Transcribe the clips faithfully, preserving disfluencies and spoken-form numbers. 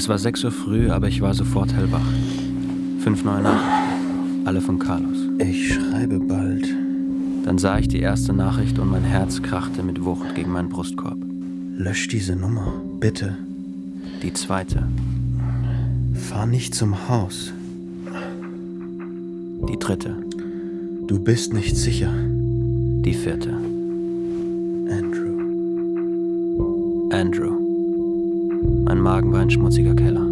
Es war sechs Uhr früh, aber ich war sofort hellwach. Fünf neue Nachrichten, alle von Carlos. Ich schreibe bald. Dann sah ich die erste Nachricht und mein Herz krachte mit Wucht gegen meinen Brustkorb. Lösch diese Nummer, bitte. Die zweite. Fahr nicht zum Haus. Die dritte. Du bist nicht sicher. Die vierte. Andrew. Andrew. Mein Magen war ein schmutziger Keller.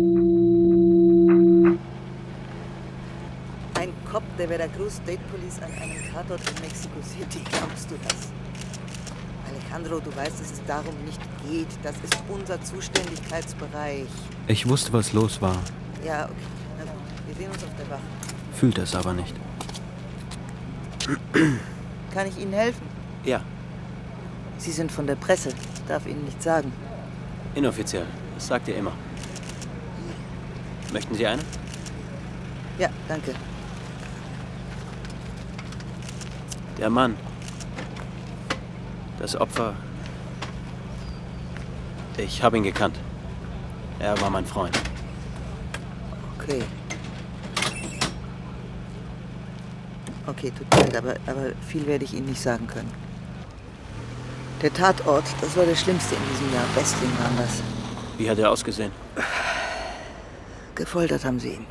Ein Cop der Veracruz State Police an einem Tatort in Mexico City. Glaubst du das? Alejandro, du weißt, dass es darum nicht geht. Das ist unser Zuständigkeitsbereich. Ich wusste, was los war. Ja, okay. Na gut, wir sehen uns auf der Wache. Fühlte es aber nicht. Kann ich Ihnen helfen? Ja, Sie sind von der Presse. Ich darf Ihnen nichts sagen. inoffiziell. Das sagt ihr immer. Möchten Sie eine? Ja, danke. Der Mann. Das Opfer. Ich habe ihn gekannt. Er war mein Freund. Okay. Okay, tut mir leid, aber, aber viel werde ich Ihnen nicht sagen können. Der Tatort, das war der schlimmste in diesem Jahr. Westling war das. Wie hat er ausgesehen? Gefoltert haben sie ihn.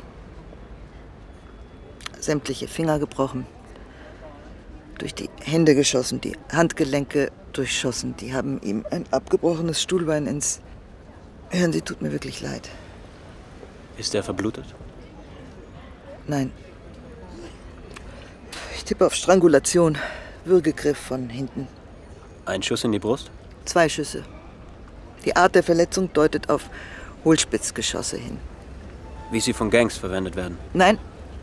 Sämtliche Finger gebrochen. Durch die Hände geschossen, die Handgelenke durchschossen. Die haben ihm ein abgebrochenes Stuhlbein ins... Hören Sie, tut mir wirklich leid. Ist er verblutet? Nein. Ich tippe auf Strangulation. Würgegriff von hinten. Ein Schuss in die Brust? Zwei Schüsse. Die Art der Verletzung deutet auf Hohlspitzgeschosse hin. Wie sie von Gangs verwendet werden? Nein.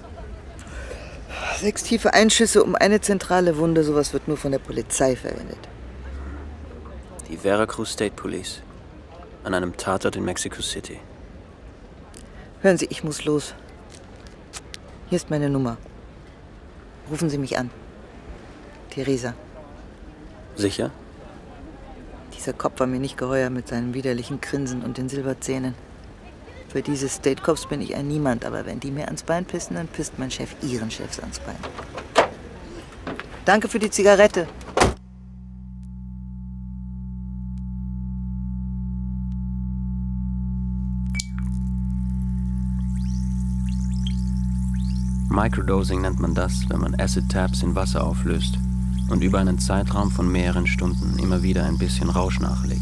Sechs tiefe Einschüsse um eine zentrale Wunde. Sowas wird nur von der Polizei verwendet. Die Veracruz State Police. An einem Tatort in Mexico City. Hören Sie, ich muss los. Hier ist meine Nummer. Rufen Sie mich an. Theresa. Sicher? Dieser Kopf war mir nicht geheuer mit seinem widerlichen Grinsen und den Silberzähnen. Für diese State Cops bin ich ein Niemand, aber wenn die mir ans Bein pissen, dann pisst mein Chef ihren Chefs ans Bein. Danke für die Zigarette. Microdosing nennt man das, wenn man Acid-Tabs in Wasser auflöst und über einen Zeitraum von mehreren Stunden immer wieder ein bisschen Rausch nachlegt.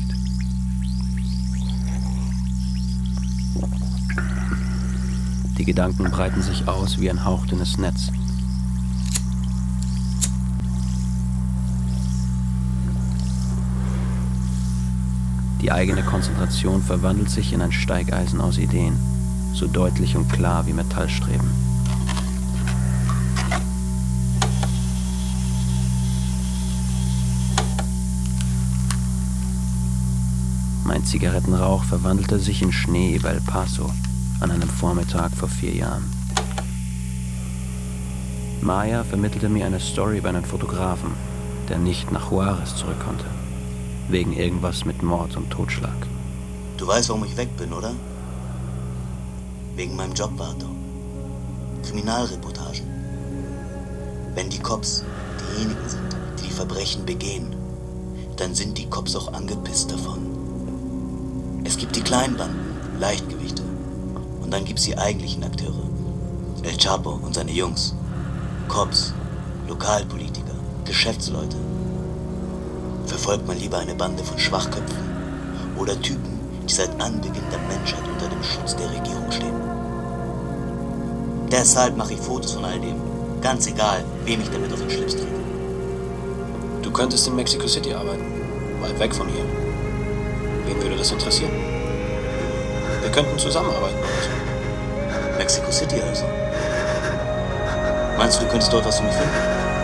Die Gedanken breiten sich aus wie ein hauchdünnes Netz. Die eigene Konzentration verwandelt sich in ein Steigeisen aus Ideen, so deutlich und klar wie Metallstreben. Mein Zigarettenrauch verwandelte sich in Schnee über El Paso an einem Vormittag vor vier Jahren. Maya vermittelte mir eine Story über einen Fotografen, der nicht nach Juarez zurück konnte. Wegen irgendwas mit Mord und Totschlag. Du weißt, warum ich weg bin, oder? Wegen meinem Job, Vato. Kriminalreportagen. Wenn die Cops diejenigen sind, die die Verbrechen begehen, dann sind die Cops auch angepisst davon. Es gibt die kleinen Banden, Leichtgewichte. Und dann gibt's die eigentlichen Akteure. El Chapo und seine Jungs. Cops, Lokalpolitiker, Geschäftsleute. Verfolgt man lieber eine Bande von Schwachköpfen oder Typen, die seit Anbeginn der Menschheit unter dem Schutz der Regierung stehen. Deshalb mache ich Fotos von all dem. Ganz egal, wem ich damit auf den Schlips trete. Du könntest in Mexico City arbeiten. Weit weg von hier. Wen würde das interessieren? Wir könnten zusammenarbeiten. Mexico City also. Meinst du, du könntest dort was für mich finden?